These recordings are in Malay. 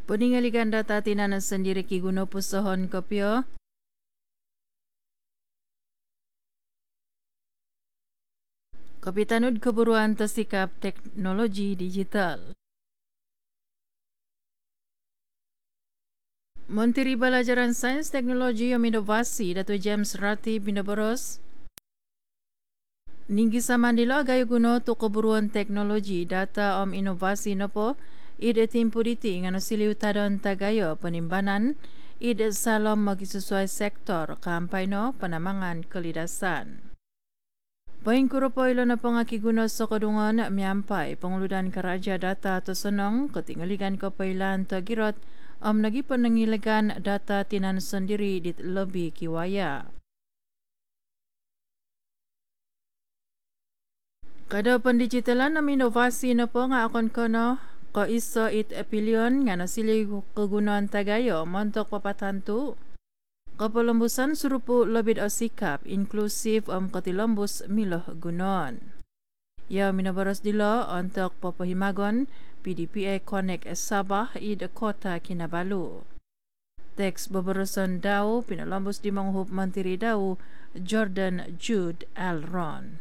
Peningalikan data tinanan sendiri ki guna pusohon kopio. Kopi tanud keburuan tersikap teknologi digital. Menteri Pelajaran Sains Teknologi dan Inovasi Datuk James Ratib Binabaros Ninggi samandilo gayo guno tu keburuan teknologi data inovasi nopo ide timpuriti ngano sili utadon tagayo penimbanan ide salom bagi sesuai sektor kampaino penamangan kelidasan. Poin kurupo ilo na pangaki guno sokodungan miampai penguludan keraja data atau senong ketinggalikan kepailan tagirot nagi penengilegan data tinan sendiri di lebih kiwaya. Kada pendigitalan inovasi na po nga akon kono ko iso it epilion nga nasili kegunaan tagayo montok papatantu kepelembusan surupu lebih sikap inklusif ketilembus miloh gunon. Ya minabaros dilo untuk papahimagon PDPA Connect Sabah id Kota Kinabalu. Teks beberusan dau pinalambus di manghup Menteri Dau Jordan Jude Alron.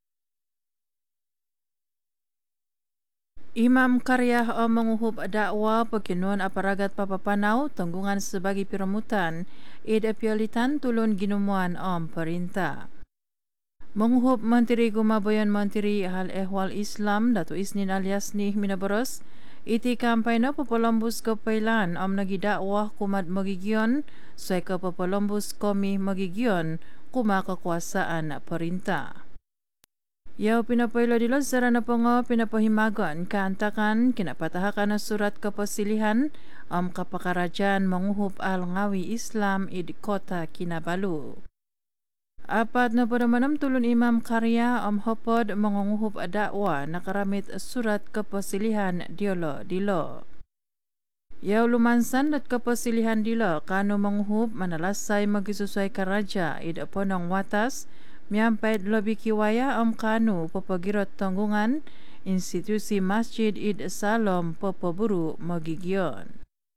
Imam karya menguhup dakwa pekinuan aparagat papapanau tanggungan sebagai piramutan ida pialitan tulun ginumuan perintah. Menguhup Menteri Gumabayan Menteri Hal Ehwal Islam Datuk Isnin alias Nih Minabaros iti kampanye papalambus kepailan nagi dakwah kumat magigion suai ke papalambus komi magigion kuma kekuasaan perintah. Yau pinapailo dilo sarana pongo pinapahimagon kaantakan kinapatahakan na surat kepasilihan kapakarajaan menguhup al-ngawi Islam id Kota Kinabalu. Apat na padamanam tulun imam karya hopod menguhup dakwa nakaramit surat kepasilihan dilo. Yau lumansan dat kepasilihan dilo kanu menguhup manalasay magisusuai karaja id ponong watas miampait lobi kiwaya kanu papagirot tanggungan institusi masjid id salom papaburu magigion.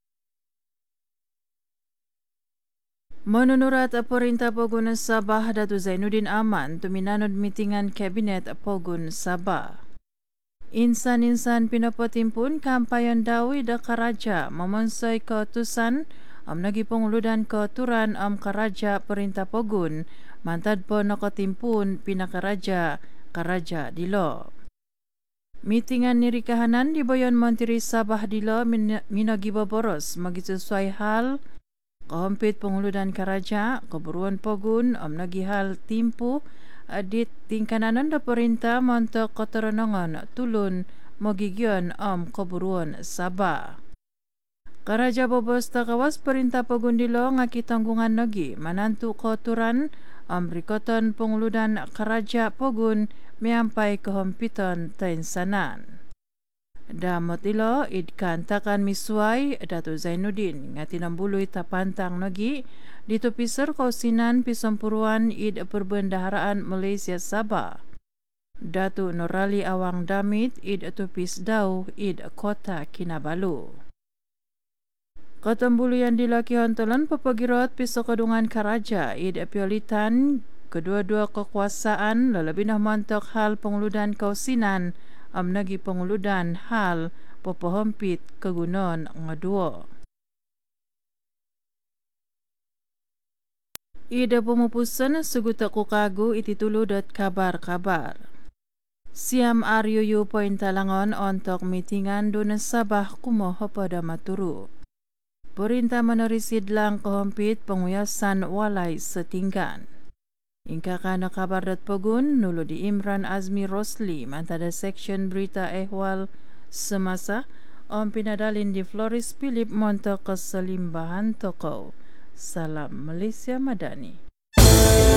Menunurat Perintah Pogun Sabah Datuk Zainuddin Aman tuminanod mitingan Kabinet Pogun Sabah. Insan-insan pinapatimpun kampayan dawi da karaja memonsoi ketusan nagi penguludan keturan karaja Perintah Pogun mantad po nakatimpun pinakaraja karaja dilo. Mitingan nirikahanan di Bayan Menteri Sabah dilo minagi boboros magisesuai hal kahampit penguludan karaja keburuan Pogun nagi hal timpu adit tingkananan da perintah montok kotoronongan tulun magigion keburuan Sabah. Karaja bobos takawas Perintah Pogun dilo ngaki tanggungan nagi manantu koturan rikoton penguludan karaja Pogun miampai kehompiton tainsanan. Damot ilo idkantakan misuai Datuk Zainuddin ngati nambului tapantang nagi ditupisar kausinan pisampuruan id perbendaharaan Malaysia Sabah. Datuk Norali Awang Damit id tupis dau id Kota Kinabalu. Ketembuluyan dilaki hontolan papagirot pisokadungan karaja id piolitan kedua-dua kekuasaan lalabinah mantok hal penguludan kausinan nagi penguludan hal popohompit kegunon ngadua. Ida pemupusan seguta kukagu iti tulu kabar-kabar. Siam RUU poin talangon untuk mitingan duna Sabah kumoho pada maturu. Perintah menerisidlang kehompit penguyasan walai setinggan. Ingka kana kabar Pogun nulu di Imran Azmi Rosli mantada seksyen berita ehwal semasa pinadalin di Floris Philip montok keselimbahan toko. Salam Malaysia Madani.